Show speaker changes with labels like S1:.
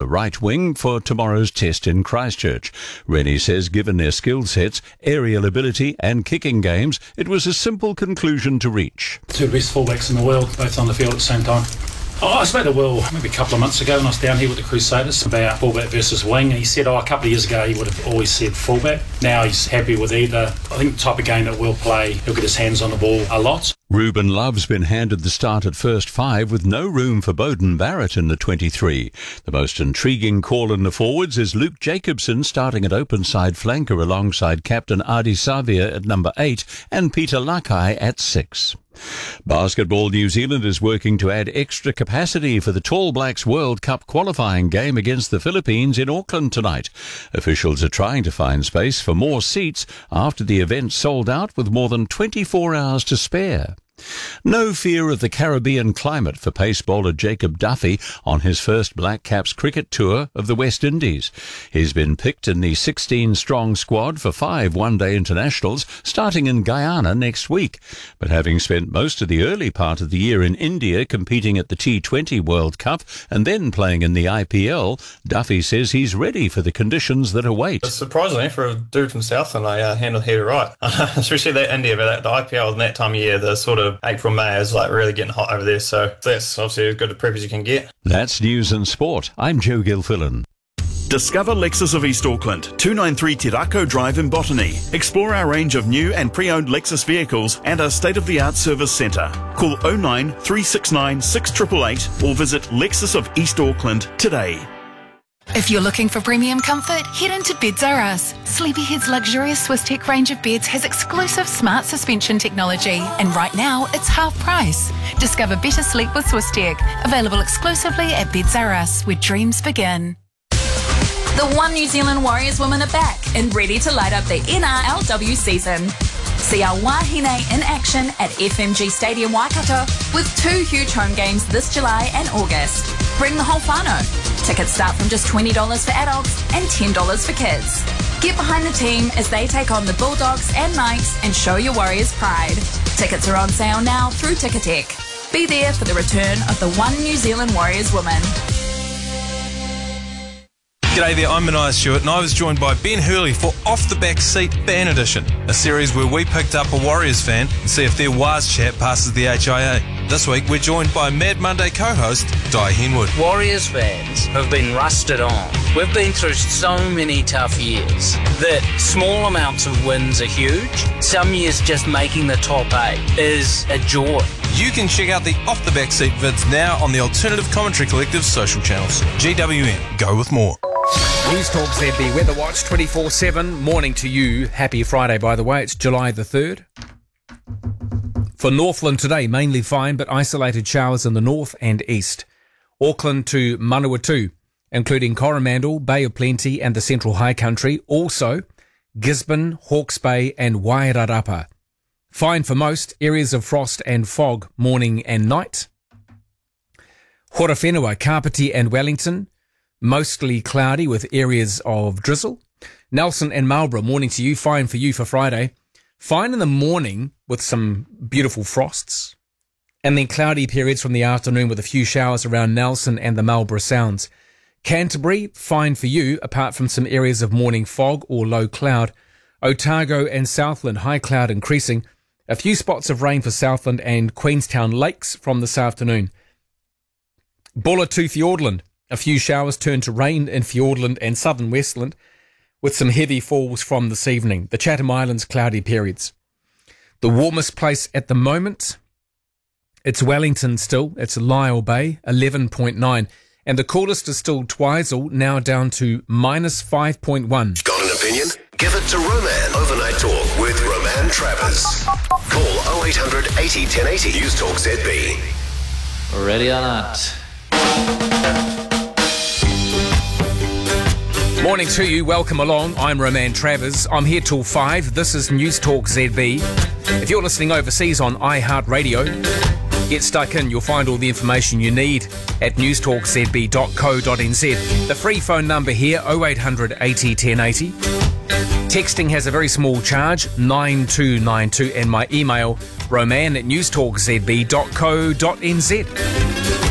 S1: the right wing for tomorrow's test in Christchurch. Rennie says given their skill sets, aerial ability and kicking games, it was a simple conclusion to reach.
S2: Two best fullbacks in the world, both on the field at the same time. I spoke to Will maybe a couple of months ago when I was down here with the Crusaders about fullback versus wing, and he said, a couple of years ago he would have always said fullback. Now he's happy with either. I think the type of game that Will play, he'll get his hands on the ball a lot.
S1: Ruben Love's been handed the start at first five with no room for Bowden Barrett in the 23. The most intriguing call in the forwards is Luke Jacobson starting at open side flanker alongside captain Adi Savia at number 8 and Peter Lakai at 6. Basketball New Zealand is working to add extra capacity for the Tall Blacks World Cup qualifying game against the Philippines in Auckland tonight. Officials are trying to find space for more seats after the event sold out with more than 24 hours to spare. No fear of the Caribbean climate for pace bowler Jacob Duffy on his first Black Caps cricket tour of the West Indies. He's been picked in the 16-strong squad for 5 one-day internationals starting in Guyana next week. But having spent most of the early part of the year in India competing at the T20 World Cup and then playing in the IPL, Duffy says he's ready for the conditions that await.
S3: Surprisingly, for a dude from Southland, I handled it right. Especially that India, but the IPL in that time of year, the sort of April, May is like really getting hot over there, so that's obviously as good a prep as you can get.
S1: That's News and Sport. I'm Joe Gilfillan.
S4: Discover Lexus of East Auckland, 293 Tirako Drive in Botany. Explore our range of new and pre-owned Lexus vehicles and our state-of-the-art service centre. Call 09 369 6888 or visit Lexus of East Auckland today.
S5: If you're looking for premium comfort, head into Beds R Us. Sleepyhead's luxurious Swiss Tech range of beds has exclusive smart suspension technology, and right now it's half price. Discover better sleep with Swiss Tech, available exclusively at Beds R Us, where dreams begin.
S6: The One New Zealand Warriors women are back and ready to light up the NRLW season. See our Wahine in action at FMG Stadium Waikato with 2 huge home games this July and August. Bring the whole whānau. Tickets start from just $20 for adults and $10 for kids. Get behind the team as they take on the Bulldogs and Knights and show your Warriors pride. Tickets are on sale now through Ticketek. Be there for the return of the One New Zealand Warriors women.
S7: G'day there, I'm Mania Stewart and I was joined by Ben Hurley for Off the Back Seat Fan Edition, a series where we picked up a Warriors fan and see if their Waz chat passes the HIA. This week we're joined by Mad Monday co-host Di Henwood.
S8: Warriors fans have been rusted on. We've been through so many tough years that small amounts of wins are huge. Some years just making the top 8 is a joy.
S7: You can check out the Off the Back Seat vids now on the Alternative Commentary Collective social channels. GWN, go with more.
S9: News Talk ZB Weather Watch 24/7. Morning to you. Happy Friday, by the way. It's July the 3rd. For Northland today, mainly fine, but isolated showers in the north and east. Auckland to Manawatu, including Coromandel, Bay of Plenty and the Central High Country. Also, Gisborne, Hawke's Bay and Wairarapa. Fine for most, areas of frost and fog morning and night. Horowhenua, Kapiti and Wellington, mostly cloudy with areas of drizzle. Nelson and Marlborough, morning to you, fine for you for Friday. Fine in the morning with some beautiful frosts. And then cloudy periods from the afternoon with a few showers around Nelson and the Marlborough Sounds. Canterbury, fine for you, apart from some areas of morning fog or low cloud. Otago and Southland, high cloud increasing. A few spots of rain for Southland and Queenstown Lakes from this afternoon. Bulla to Fiordland. A few showers turn to rain in Fiordland and southern Westland, with some heavy falls from this evening. The Chatham Islands, cloudy periods. The warmest place at the moment, it's Wellington still. It's Lyall Bay, 11.9. And the coolest is still Twizel, now down to -5.1.
S10: Got an opinion? Give it to Roman. Overnight Talk with Roman Travers. Call 0800 80 1080. News Talk ZB.
S8: Ready or not?
S9: Morning to you, welcome along. I'm Roman Travers. I'm here till 5. This is News Talk ZB. If you're listening overseas on iHeartRadio, get stuck in. You'll find all the information you need at newstalkzb.co.nz. The free phone number here, 0800 80 1080. Texting has a very small charge, 9292, and my email, roman@newstalkzb.co.nz.